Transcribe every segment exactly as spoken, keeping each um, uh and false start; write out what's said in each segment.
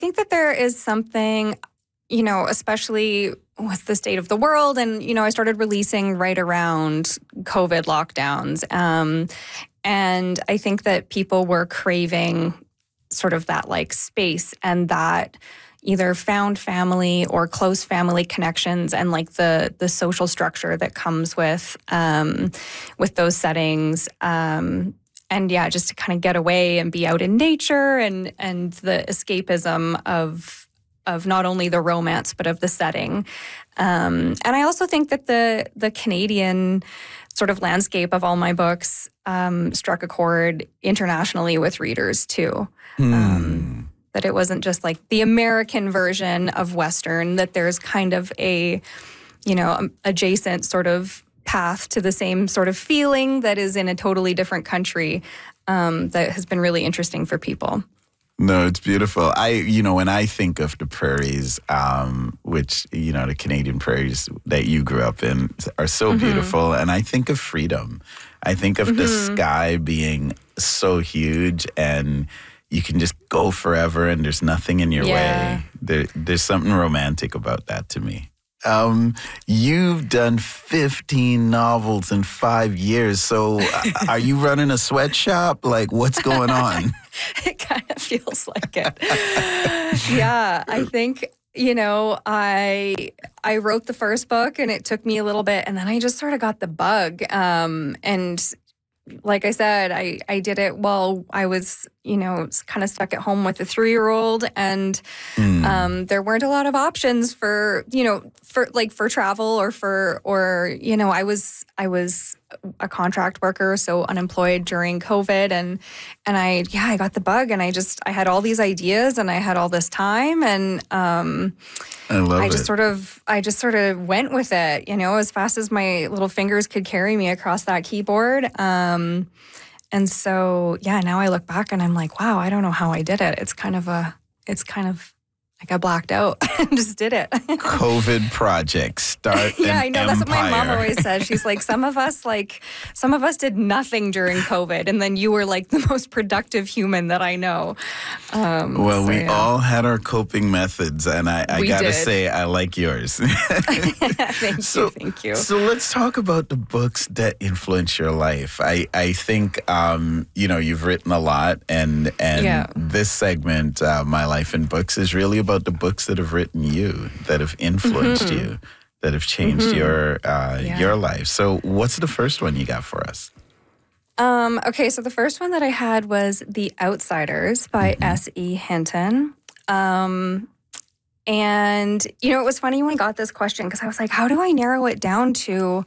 think that there is something, you know, especially with the state of the world. And, you know, I started releasing right around COVID lockdowns. Um, and I think that people were craving sort of that like space and that either found family or close family connections and like the the social structure that comes with um, with those settings. Um, and yeah, just to kind of get away and be out in nature and and the escapism of of not only the romance but of the setting. Um, and I also think that the the Canadian sort of landscape of all my books um, struck a chord internationally with readers too. Mm. Um, that it wasn't just like the American version of Western, that there's kind of a, you know, adjacent sort of path to the same sort of feeling that is in a totally different country um, that has been really interesting for people. No, it's beautiful. I, you know, when I think of the prairies, um, which, you know, the Canadian prairies that you grew up in are so Mm-hmm. beautiful. And I think of freedom. I think of Mm-hmm. the sky being so huge and you can just go forever and there's nothing in your Yeah. way. There, there's something romantic about that to me. Um, you've done fifteen novels in five years. So uh, are you running a sweatshop? Like, what's going on? It kind of feels like it. Yeah, I think, you know, I I wrote the first book and it took me a little bit and then I just sort of got the bug. Um, and like I said, I, I did it while I was, you know, kind of stuck at home with a three-year-old and Mm. um, there weren't a lot of options for, you know, for like for travel or for, or, you know, I was, I was a contract worker, so unemployed during COVID and, and I, yeah, I got the bug and I just, I had all these ideas and I had all this time and um, I love I it. just sort of, I just sort of went with it, you know, as fast as my little fingers could carry me across that keyboard. Um, and so, yeah, now I look back and I'm like, wow, I don't know how I did it. It's kind of a, it's kind of like I blacked out and just did it. COVID project, start Yeah, an I know. That's what my mom empire. always says. She's like, some of us, like, some of us did nothing during COVID, and then you were like the most productive human that I know. Um, Well, so, we yeah. all had our coping methods, and I, I We gotta did. say, I like yours. Thank So- you, thank you. So let's talk about the books that influence your life. I, I think, um, you know, you've written a lot, and and Yeah. this segment, uh, My Life in Books, is really about the books that have written you, that have influenced Mm-hmm. you, that have changed your uh, Yeah. your life. So what's the first one you got for us? Um, okay, so the first one that I had was The Outsiders by Mm-hmm. S E. Hinton. Um, and, you know, it was funny when I got this question because I was like, how do I narrow it down to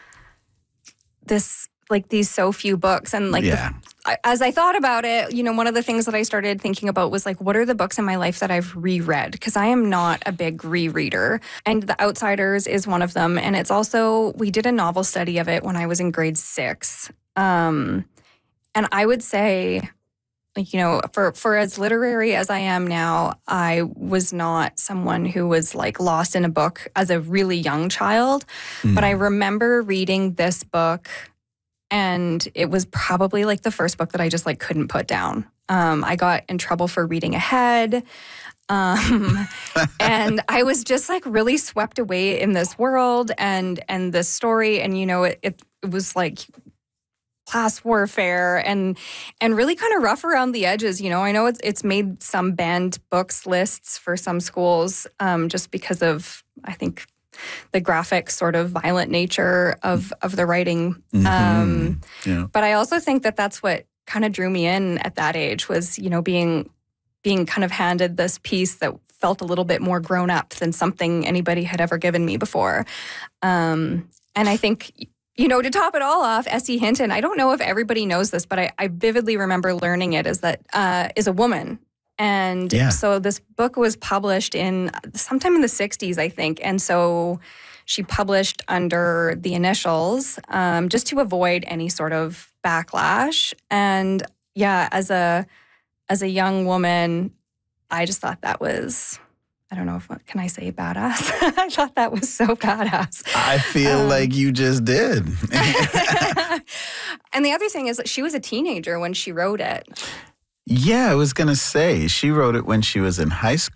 this, like these so few books? And like, the- Yeah. I- as I thought about it, you know, one of the things that I started thinking about was like, what are the books in my life that I've reread? Because I am not a big rereader. And The Outsiders is one of them. And it's also, we did a novel study of it when I was in grade six. Um, and I would say, like, you know, for, for as literary as I am now, I was not someone who was like lost in a book as a really young child. But I remember reading this book and it was probably like the first book that I just like couldn't put down. Um, I got in trouble for reading ahead. Um, and I was just like really swept away in this world and and this story. And, you know, it, it, it was like class warfare and and really kind of rough around the edges. You know, I know it's it's made some banned books lists for some schools um, just because of, I think, the graphic sort of violent nature of of the writing. Um, Yeah. but I also think that that's what kind of drew me in at that age was, you know, being being kind of handed this piece that felt a little bit more grown up than something anybody had ever given me before. Um, and I think, you know, to top it all off, S E. Hinton, I don't know if everybody knows this, but I, I vividly remember learning it, is that uh, is a woman. And Yeah. so this book was published in sometime in the sixties, I think. And so she published under the initials um, just to avoid any sort of backlash. And yeah, as a as a young woman, I just thought that was, I don't know if, can I say badass? I thought that was so badass. I feel Um, like you just did. And the other thing is that she was a teenager when she wrote it. Yeah, I was going to say, she wrote it when she was in high school.